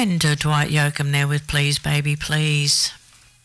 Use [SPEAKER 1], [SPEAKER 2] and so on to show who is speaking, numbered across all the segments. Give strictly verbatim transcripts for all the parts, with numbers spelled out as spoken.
[SPEAKER 1] And uh, Dwight Yoakam there with Please Baby Please.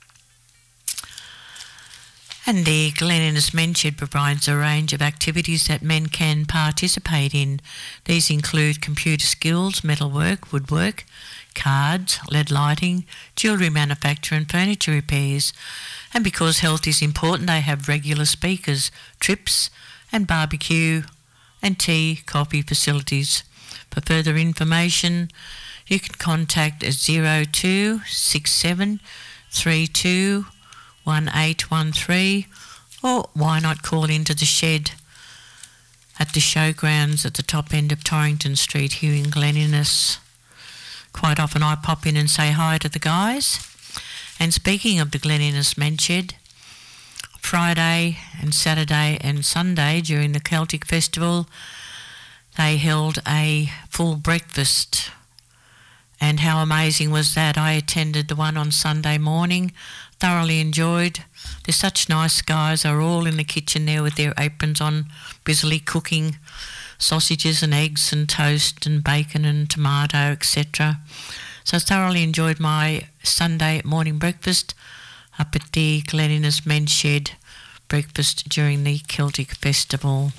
[SPEAKER 1] And the Glen Innes Men's Shed provides a range of activities that men can participate in. These include computer skills, metalwork, woodwork, cards, L E D lighting, jewellery manufacture and furniture repairs. And because health is important, they have regular speakers, trips and barbecue and tea, coffee facilities. For further information, you can contact zero two six seven three two one eight one three, or why not call into the shed at the showgrounds at the top end of Torrington Street here in Glen Innes. Quite often I pop in and say hi to the guys. And speaking of the Glen Innes Men's Shed, Friday and Saturday and Sunday during the Celtic Festival, they held a full breakfast. And how amazing was that? I attended the one on Sunday morning, thoroughly enjoyed. They're such nice guys. They're all in the kitchen there with their aprons on, busily cooking sausages and eggs and toast and bacon and tomato, et cetera. So I thoroughly enjoyed my Sunday morning breakfast up at the Glen Innes Men's Shed breakfast during the Celtic Festival.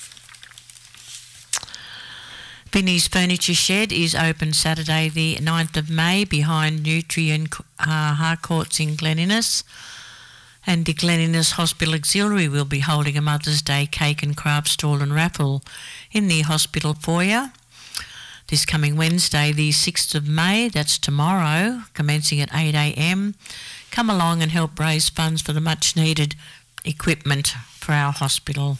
[SPEAKER 1] Vinnie's Furniture Shed is open Saturday the ninth of May behind Nutrien uh, Harcourts in Glen Innes. And the Glen Innes Hospital Auxiliary will be holding a Mother's Day cake and craft stall and raffle in the hospital foyer this coming Wednesday the sixth of May, that's tomorrow, commencing at eight a m. Come along and help raise funds for the much needed equipment for our hospital.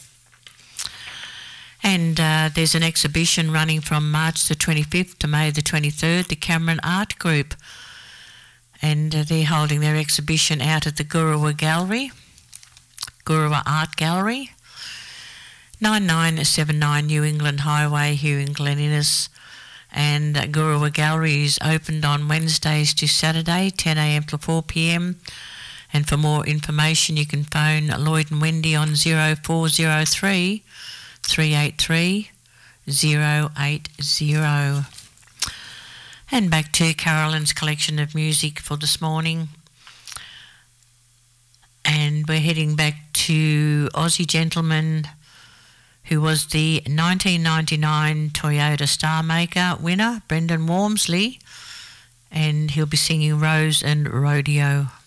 [SPEAKER 1] And uh, there's an exhibition running from March the twenty-fifth to May the twenty-third, the Cameron Art Group. And uh, they're holding their exhibition out at the Gurrowa Gallery, Gurrowa Art Gallery, nine nine seven nine New England Highway here in Glen Innes. And uh, Gurrowa Gallery is opened on Wednesdays to Saturday, ten a m to four p m. And for more information, you can phone Lloyd and Wendy on zero four zero three three eight three zero eight zero. And back to Carolyn's collection of music for this morning. And we're heading back to Aussie gentleman who was the nineteen ninety-nine Toyota Star Maker winner, Brendan Walmsley, and he'll be singing Rose and Rodeo.